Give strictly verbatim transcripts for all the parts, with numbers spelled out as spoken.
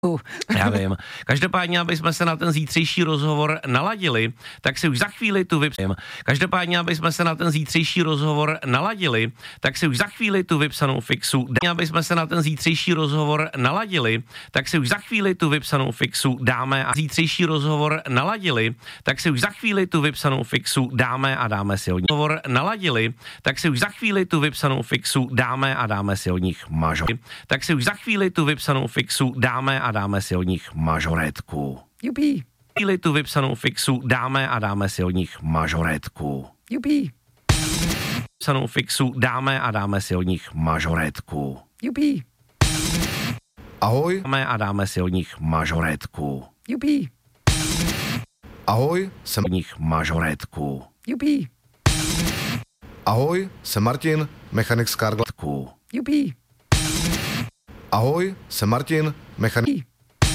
Já vím. Každopádně, aby jsme se na ten zítřejší rozhovor naladili, tak si už za chvíli tu vypsanou. Každopádně, aby jsme se na ten zítřejší rozhovor naladili, tak si už za chvíli tu vypsanou fixu, aby jsme se na ten zítřejší rozhovor naladili, tak si už za chvíli tu vypsanou fixu dáme a zítřejší rozhovor naladili, tak si už za chvíli tu vypsanou fixu dáme a dáme si od nich rozhovor naladili, tak si už za chvíli tu vypsanou fixu dáme a dáme si od nich mažor. Tak si už za chvíli tu vypsanou fixu dáme a dáme si od nich mažoretku. Jupí. Chvíli tu vypsanou fixu dáme a dáme si od nich mažoretku. Jupí. Vypsanou fixu dáme a dáme si od nich mažoretku. Jupí. Ahoj. Dáme a dáme si od nich mažoretku. Jupí. Ahoj, jsem Od nich mažoretku. Jupí. Ahoj, jsem Martin, mechanik z Carglassku. Jupí. Ahoj, jsem Martin, mechanik. Jupí.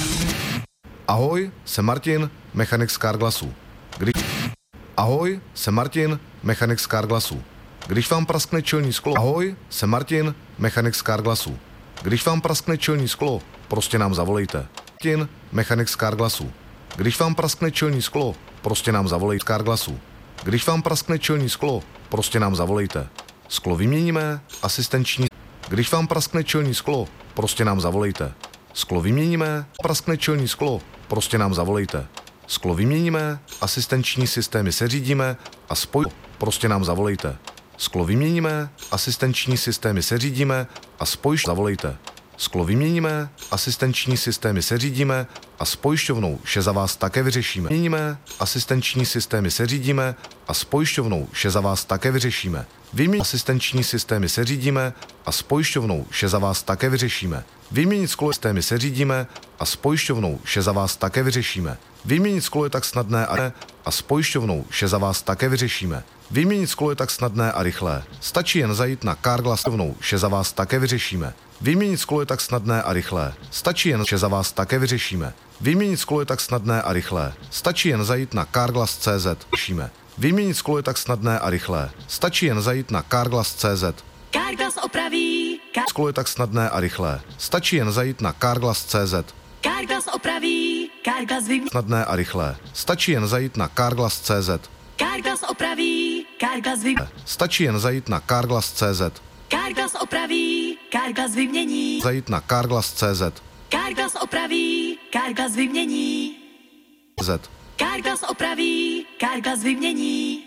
Ahoj, jsem Martin, mechanik z Carglassu. Když... Ahoj, jsem Martin, mechanik z Carglassu. Když vám praskne čelní sklo. Ahoj, jsem Martin, mechanik z Carglassu. Když vám praskne čelní sklo, prostě nám zavolejte. Martin, mechanik z Carglassu. Když vám praskne čelní sklo, prostě nám zavolejte. Z Carglassu. Když vám praskne čelní sklo, prostě nám zavolejte. Sklo vyměníme, asistenční. Když vám praskne čelní sklo, prostě nám zavolejte. Sklo vyměníme, praskne čelní sklo, prostě nám zavolejte. Sklo vyměníme, asistenční systémy seřídíme a spoj, prostě nám zavolejte. Sklo vyměníme, asistenční systémy seřídíme a spojiš, zavolejte. Sklo vyměníme, asistenční systémy seřídíme a s pojišťovnou vše za vás také vyřešíme. Vyměníme, asistenční systémy seřídíme a s pojišťovnou vše za vás také vyřešíme. Vyměnit asistenční systémy seřídíme a s pojišťovnou vše za vás také vyřešíme. Vyměnit sklo systémy seřídíme a s pojišťovnou vše za vás také vyřešíme. Vyměnit sklo je tak snadné a, a s pojišťovnou vše za vás také vyřešíme. Vyměnit sklo je tak snadné a rychlé. Stačí jen zajít na Carglassovnou, vše za vás také vyřešíme. Vyměnit sklo je tak snadné a rychlé. Stačí jen, vše za vás také vyřešíme. Vyměnit sklo je tak snadné a rychlé. Stačí jen zajít na Carglass tečka cé zet. Řešíme. Vyměnit sklo je tak snadné a rychlé. Stačí jen zajít na Carglass tečka cé zet. Carglass opraví. Car- Sklo je tak snadné a rychlé. Stačí jen zajít na Carglass tečka cé zet. Carglass opraví. Carglass vymění. Snadné a rychlé. Stačí jen zajít na Carglass tečka cé zet. Carglass opraví. Carglass vymění. Stačí jen zajít na Carglass tečka cé zet. Carglass opraví. Carglass vymění. Zajít na Carglass tečka cé zet. Carglass opraví. Carglass vymění. Z. Carglass opraví. Carglass vymění.